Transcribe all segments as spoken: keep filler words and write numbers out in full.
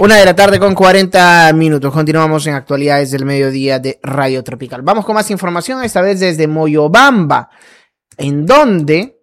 Una de la tarde con cuarenta minutos. Continuamos en actualidades del mediodía de Radio Tropical. Vamos con más información, esta vez desde Moyobamba, en donde,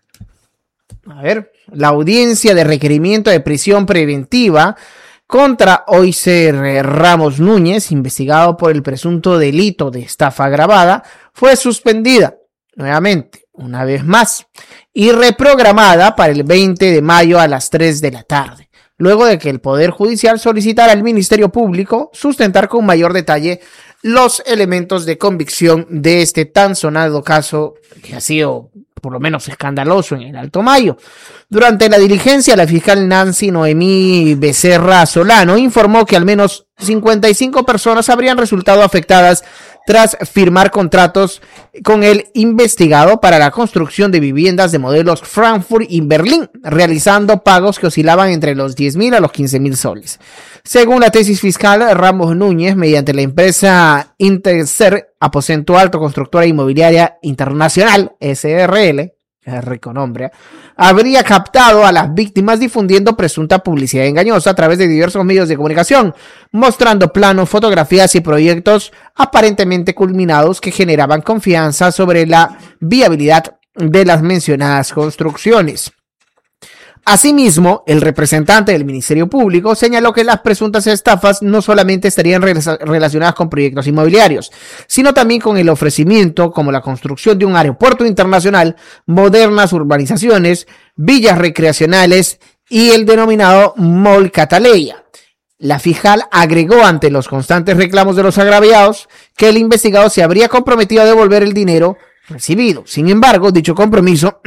a ver, la audiencia de requerimiento de prisión preventiva contra Oiser Ramos Núñez, investigado por el presunto delito de estafa agravada, fue suspendida nuevamente, una vez más, y reprogramada para el veinte de mayo a las tres de la tarde. Luego de que el Poder Judicial solicitara al Ministerio Público sustentar con mayor detalle los elementos de convicción de este tan sonado caso que ha sido por lo menos escandaloso en el Alto Mayo. Durante la diligencia, la fiscal Nancy Noemí Becerra Solano informó que al menos cincuenta y cinco personas habrían resultado afectadas tras firmar contratos con el investigado para la construcción de viviendas de modelos Frankfurt y Berlín, realizando pagos que oscilaban entre los diez mil a los quince mil soles. Según la tesis fiscal, Ramos Núñez, mediante la empresa Intercer, Aposento Alto Constructora Inmobiliaria Internacional, S R L, es rico nombre, habría captado a las víctimas difundiendo presunta publicidad engañosa a través de diversos medios de comunicación, mostrando planos, fotografías y proyectos aparentemente culminados que generaban confianza sobre la viabilidad de las mencionadas construcciones. Asimismo, el representante del Ministerio Público señaló que las presuntas estafas no solamente estarían relacionadas con proyectos inmobiliarios, sino también con el ofrecimiento como la construcción de un aeropuerto internacional, modernas urbanizaciones, villas recreacionales y el denominado Mall Cataleya. La fiscal agregó ante los constantes reclamos de los agraviados que el investigado se habría comprometido a devolver el dinero recibido. Sin embargo, dicho compromiso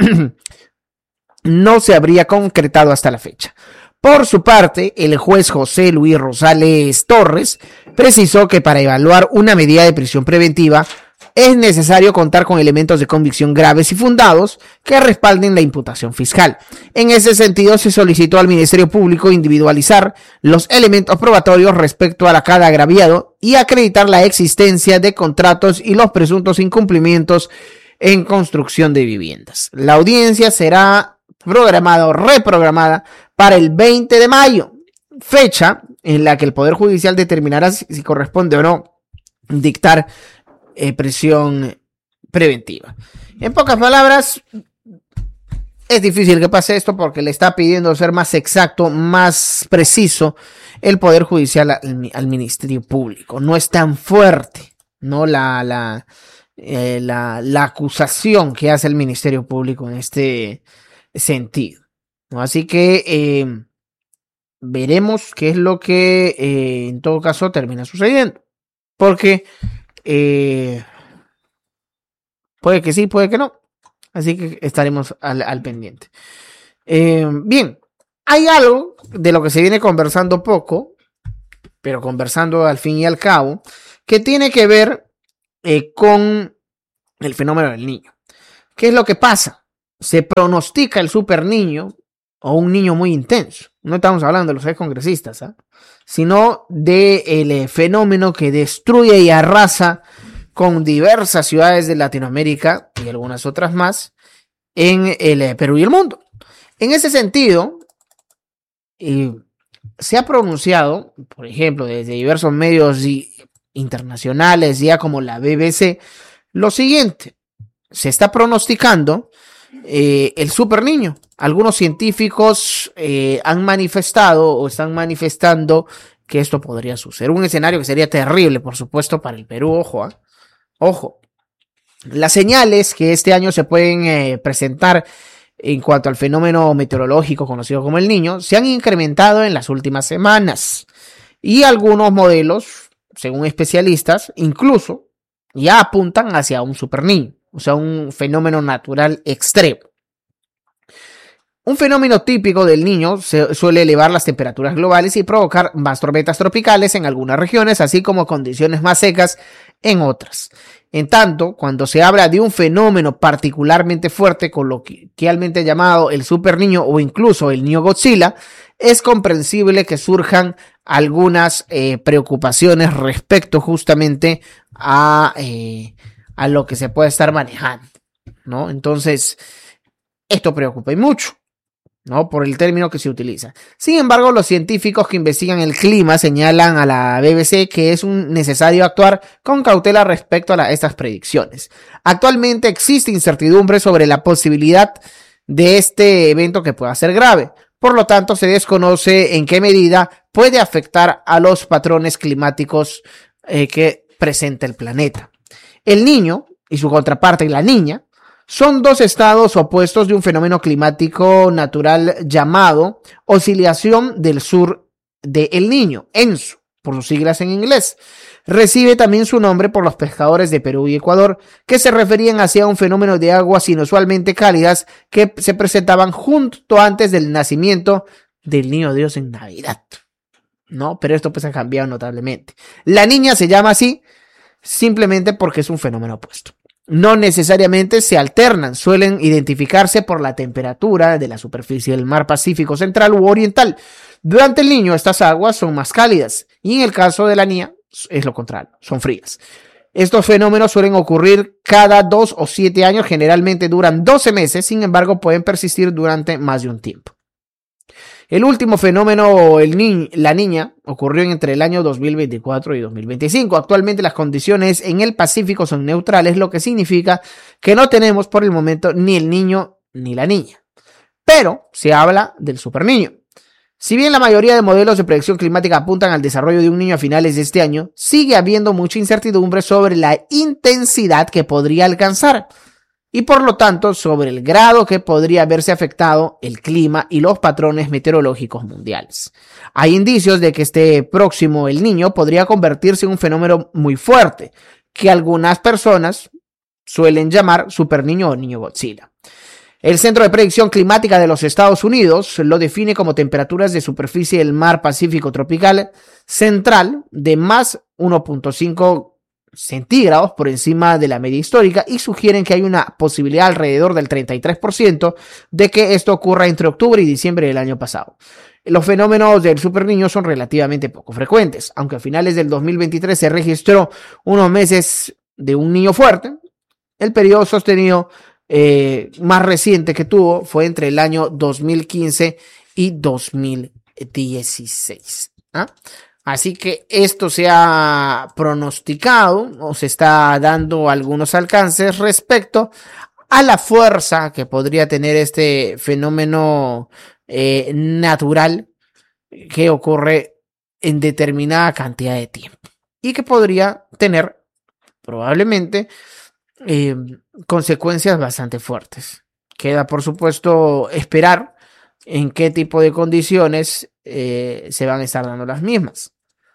no se habría concretado hasta la fecha. Por su parte, el juez José Luis Rosales Torres precisó que para evaluar una medida de prisión preventiva es necesario contar con elementos de convicción graves y fundados que respalden la imputación fiscal. En ese sentido, se solicitó al Ministerio Público individualizar los elementos probatorios respecto a cada agraviado y acreditar la existencia de contratos y los presuntos incumplimientos en construcción de viviendas. La audiencia será programada o reprogramada para el veinte de mayo, fecha en la que el Poder Judicial determinará si, si corresponde o no dictar eh, prisión preventiva. En pocas palabras, es difícil que pase esto porque le está pidiendo ser más exacto, más preciso el Poder Judicial al, al Ministerio Público. No es tan fuerte, ¿no? La, la, eh, la, la acusación que hace el Ministerio Público en este sentido, ¿no? Así que eh, veremos qué es lo que eh, en todo caso termina sucediendo, porque eh, puede que sí, puede que no, así que estaremos al, al pendiente. Eh, bien, hay algo de lo que se viene conversando poco, pero conversando al fin y al cabo, que tiene que ver eh, con el fenómeno del niño. ¿Qué es lo que pasa? Se pronostica el super niño o un niño muy intenso. No estamos hablando de los ex congresistas, ¿eh? Sino del eh, fenómeno que destruye y arrasa con diversas ciudades de Latinoamérica y algunas otras más en el eh, Perú y el mundo. En ese sentido, eh, se ha pronunciado, por ejemplo, desde diversos medios y internacionales, ya como la B B C, lo siguiente: se está pronosticando Eh, el super niño. Algunos científicos eh, han manifestado o están manifestando que esto podría suceder. Un escenario que sería terrible, por supuesto, para el Perú. Ojo, ¿eh? Ojo. Las señales que este año se pueden eh, presentar en cuanto al fenómeno meteorológico conocido como el Niño se han incrementado en las últimas semanas. Y algunos modelos, según especialistas, incluso ya apuntan hacia un super niño. O sea, un fenómeno natural extremo. Un fenómeno típico del Niño se suele elevar las temperaturas globales y provocar más tormentas tropicales en algunas regiones, así como condiciones más secas en otras. En tanto, cuando se habla de un fenómeno particularmente fuerte, coloquialmente llamado el Super Niño o incluso el Niño Godzilla, es comprensible que surjan algunas eh, preocupaciones respecto justamente a... Eh, a lo que se puede estar manejando, ¿no? Entonces, esto preocupa y mucho. ¿no? Por el término que se utiliza. Sin embargo, los científicos que investigan el clima señalan a la B B C que es un necesario actuar con cautela respecto a la, estas predicciones. Actualmente existe incertidumbre sobre la posibilidad de este evento que pueda ser grave. Por lo tanto, se desconoce en qué medida puede afectar a los patrones climáticos eh, que presenta el planeta. El Niño y su contraparte, la Niña, son dos estados opuestos de un fenómeno climático natural llamado Oscilación del Sur de El Niño, ENSO, por sus siglas en inglés. Recibe también su nombre por los pescadores de Perú y Ecuador, que se referían hacia un fenómeno de aguas inusualmente cálidas que se presentaban justo antes del nacimiento del Niño Dios en Navidad. ¿No? Pero esto pues ha cambiado notablemente. La Niña se llama así simplemente porque es un fenómeno opuesto. No necesariamente se alternan, suelen identificarse por la temperatura de la superficie del mar Pacífico central u oriental. Durante el Niño estas aguas son más cálidas y en el caso de la Niña es lo contrario, son frías. Estos fenómenos suelen ocurrir cada dos o siete años, generalmente duran doce meses, sin embargo pueden persistir durante más de un tiempo. El último fenómeno, el ni la Niña, ocurrió entre el año dos mil veinticuatro y dos mil veinticinco. Actualmente las condiciones en el Pacífico son neutrales, lo que significa que no tenemos por el momento ni el Niño ni la Niña. Pero se habla del superniño. Si bien la mayoría de modelos de predicción climática apuntan al desarrollo de un niño a finales de este año, sigue habiendo mucha incertidumbre sobre la intensidad que podría alcanzar y por lo tanto sobre el grado que podría verse afectado el clima y los patrones meteorológicos mundiales. Hay indicios de que este próximo El Niño podría convertirse en un fenómeno muy fuerte, que algunas personas suelen llamar superniño o niño Godzilla. El Centro de Predicción Climática de los Estados Unidos lo define como temperaturas de superficie del mar Pacífico tropical central de más uno punto cinco centígrados por encima de la media histórica y sugieren que hay una posibilidad alrededor del treinta y tres por ciento de que esto ocurra entre octubre y diciembre del año pasado. Los fenómenos del superniño son relativamente poco frecuentes, aunque a finales del dos mil veintitrés se registró unos meses de un niño fuerte. El periodo sostenido eh, más reciente que tuvo fue entre el año dos mil quince y dos mil dieciséis. ¿Ah? Así que esto se ha pronosticado o se está dando algunos alcances respecto a la fuerza que podría tener este fenómeno eh, natural que ocurre en determinada cantidad de tiempo y que podría tener probablemente eh, consecuencias bastante fuertes. Queda por supuesto esperar en qué tipo de condiciones eh, se van a estar dando las mismas.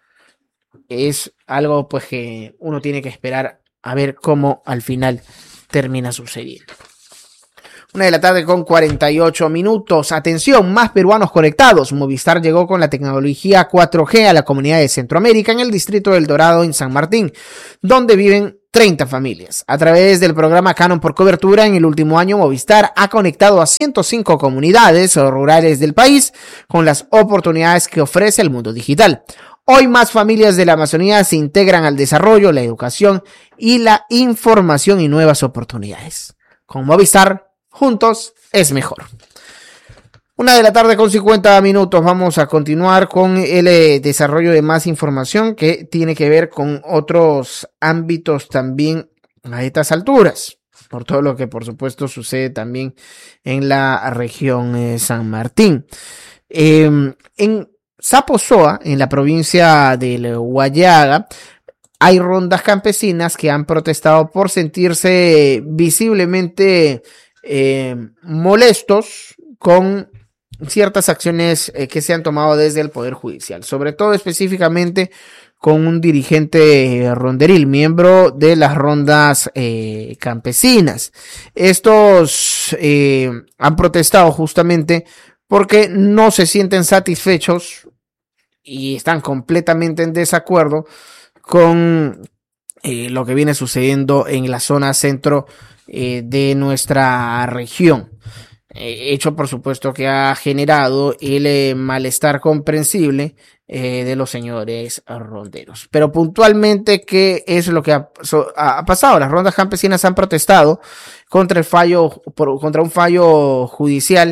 Es algo pues que uno tiene que esperar a ver cómo al final termina sucediendo. Una de la tarde con cuarenta y ocho minutos. Atención, más peruanos conectados. Movistar llegó con la tecnología cuatro G a la comunidad de Centroamérica en el distrito del Dorado en San Martín, donde viven treinta familias. A través del programa Canon por Cobertura, en el último año Movistar ha conectado a ciento cinco comunidades rurales del país con las oportunidades que ofrece el mundo digital. Hoy más familias de la Amazonía se integran al desarrollo, la educación y la información y nuevas oportunidades. Con Movistar, juntos es mejor. Una de la tarde con cincuenta minutos. Vamos a continuar con el eh, desarrollo de más información que tiene que ver con otros ámbitos también a estas alturas. Por todo lo que por supuesto sucede también en la región eh, San Martín. Eh, en Saposoa, en la provincia del Huallaga, hay rondas campesinas que han protestado por sentirse visiblemente eh, molestos con ciertas acciones eh, que se han tomado desde el Poder Judicial, sobre todo específicamente con un dirigente ronderil, miembro de las rondas eh, campesinas. Estos eh, han protestado justamente porque no se sienten satisfechos y están completamente en desacuerdo con eh, lo que viene sucediendo en la zona centro eh, de nuestra región. Eh, hecho, por supuesto, que ha generado el eh, malestar comprensible eh, de los señores ronderos. Pero puntualmente, ¿qué es lo que ha, so, ha pasado? Las rondas campesinas han protestado contra el fallo, por, contra un fallo judicial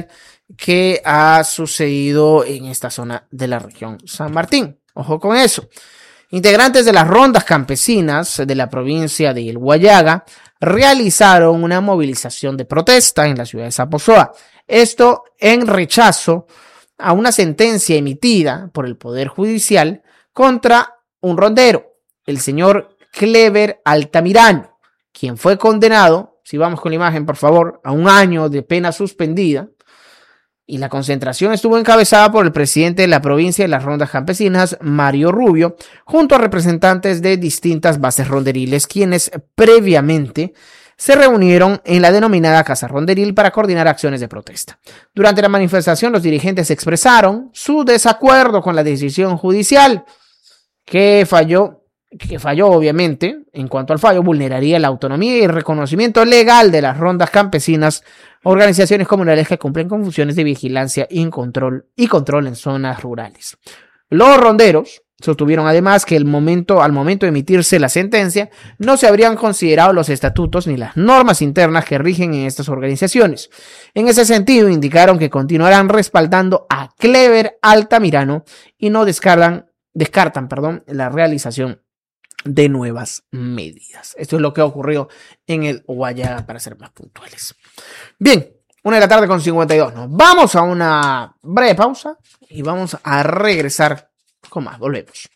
que ha sucedido en esta zona de la región San Martín. Ojo con eso. Integrantes de las rondas campesinas de la provincia de El Guayaga realizaron una movilización de protesta en la ciudad de Zaposoa. Esto en rechazo a una sentencia emitida por el Poder Judicial contra un rondero, el señor Clever Altamirano, quien fue condenado, si vamos con la imagen por favor, a un año de pena suspendida. Y la concentración estuvo encabezada por el presidente de la provincia de las rondas campesinas, Mario Rubio, junto a representantes de distintas bases ronderiles, quienes previamente se reunieron en la denominada Casa Ronderil para coordinar acciones de protesta. Durante la manifestación, los dirigentes expresaron su desacuerdo con la decisión judicial, que falló, que falló obviamente. En cuanto al fallo, vulneraría la autonomía y el reconocimiento legal de las rondas campesinas, organizaciones comunales que cumplen con funciones de vigilancia y control, y control en zonas rurales. Los ronderos sostuvieron además que el momento, al momento de emitirse la sentencia no se habrían considerado los estatutos ni las normas internas que rigen en estas organizaciones. En ese sentido, indicaron que continuarán respaldando a Clever Altamirano y no descartan, descartan perdón, la realización de nuevas medidas. Esto es lo que ha ocurrido en el Guayaga, para ser más puntuales. Bien, una de la tarde con cincuenta y dos. Nos vamos a una breve pausa y vamos a regresar con más. Volvemos.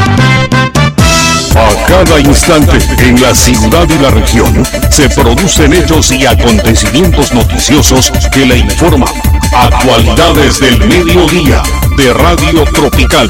A cada instante, en la ciudad y la región, se producen hechos y acontecimientos noticiosos que le informan. Actualidades del mediodía de Radio Tropical.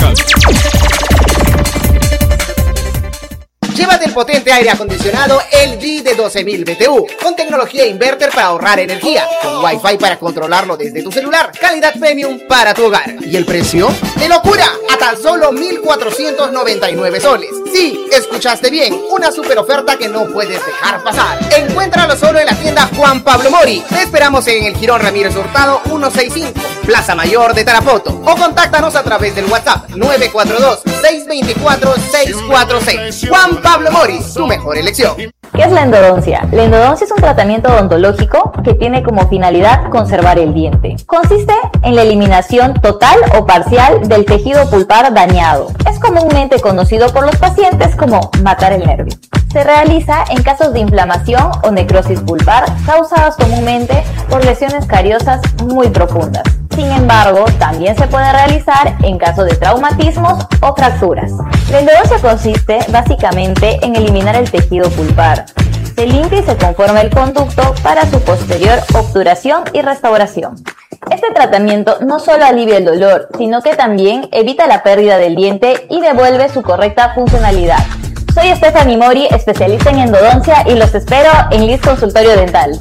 Llévate el potente aire acondicionado L G de doce mil B T U, con tecnología inverter para ahorrar energía, con Wi-Fi para controlarlo desde tu celular, calidad premium para tu hogar. ¿Y el precio? ¡De locura! A tan solo mil cuatrocientos noventa y nueve soles. Sí, escuchaste bien, una super oferta que no puedes dejar pasar. Encuéntralo solo en la tienda Juan Pablo Mori. Te esperamos en el Girón Ramírez Hurtado ciento sesenta y cinco, Plaza Mayor de Tarapoto, o contáctanos a través del WhatsApp nueve cuatro dos, seis dos cuatro, seis cuatro seis. Juan Pablo Mori, tu mejor elección. ¿Qué es la endodoncia? La endodoncia es un tratamiento odontológico que tiene como finalidad conservar el diente. Consiste en la eliminación total o parcial del tejido pulpar dañado. Es comúnmente conocido por los pacientes como matar el nervio. Se realiza en casos de inflamación o necrosis pulpar causadas comúnmente por lesiones cariosas muy profundas. Sin embargo, también se puede realizar en caso de traumatismos o fracturas. La endodoncia consiste básicamente en eliminar el tejido pulpar. Se limpia y se conforma el conducto para su posterior obturación y restauración. Este tratamiento no solo alivia el dolor, sino que también evita la pérdida del diente y devuelve su correcta funcionalidad. Soy Stephanie Mori, especialista en endodoncia, y los espero en Liz Consultorio Dental.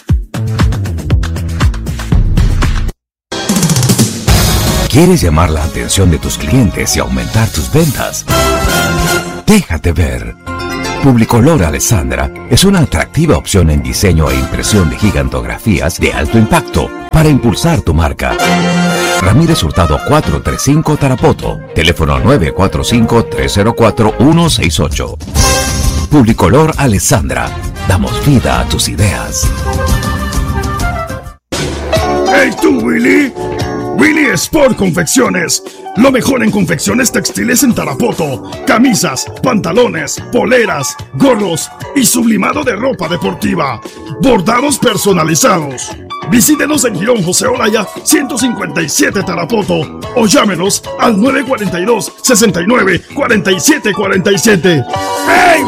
¿Quieres llamar la atención de tus clientes y aumentar tus ventas? Déjate ver. Publicolor Alessandra es una atractiva opción en diseño e impresión de gigantografías de alto impacto para impulsar tu marca. Ramírez Hurtado cuatrocientos treinta y cinco Tarapoto. Teléfono nueve cuatro cinco, tres cero cuatro, uno seis ocho. Publicolor Alessandra. Damos vida a tus ideas. ¡Hey tú, Willy! Willy Sport Confecciones. Lo mejor en confecciones textiles en Tarapoto. Camisas, pantalones, poleras, gorros y sublimado de ropa deportiva. Bordados personalizados. Visítenos en Girón José Olaya ciento cincuenta y siete Tarapoto o llámenos al nueve cuatro dos, sesenta y nueve, cuarenta y siete cuarenta y siete. ¡Hey,